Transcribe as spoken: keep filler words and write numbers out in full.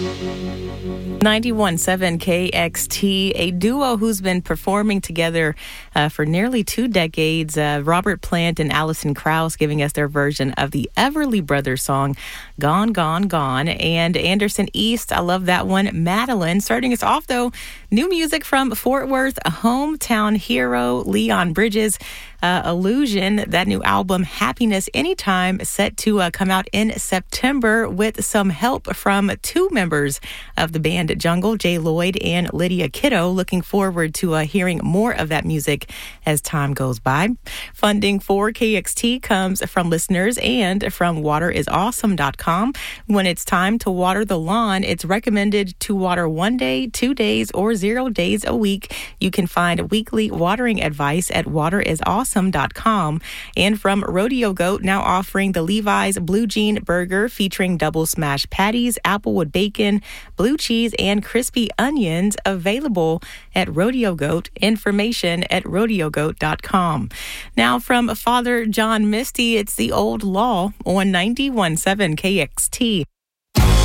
ninety-one point seven K X T, a duo who's been performing together uh, for nearly two decades. Uh, Robert Plant and Alison Krauss giving us their version of the Everly Brothers song, Gone, Gone, Gone. And Anderson East, I love that one, Madeline. Starting us off, though, new music from Fort Worth, a hometown hero, Leon Bridges. Uh, Illusion, that new album, Happiness Anytime, set to uh, come out in September with some help from two members of the band Jungle, Jay Lloyd and Lydia Kiddo. Looking forward to uh, hearing more of that music as time goes by. Funding for K X T comes from listeners and from water is awesome dot com. When it's time to water the lawn, it's recommended to water one day, two days, or zero days a week. You can find weekly watering advice at water is awesome dot com. And from Rodeo Goat, now offering the Levi's Blue Jean Burger featuring double smash patties, applewood bacon, blue cheese, and crispy onions, available at Rodeo Goat. Information at rodeo goat dot com. Now from Father John Misty, it's The Old Law on ninety-one point seven K X T.